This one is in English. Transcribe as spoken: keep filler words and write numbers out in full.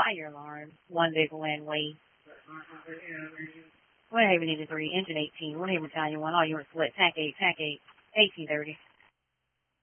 fire alarm. One vehicle ran way. One Haven Engine three, engine eighteen. One Haven Battalion one, all units split. Tac eight, Tac eight, eighteen thirty.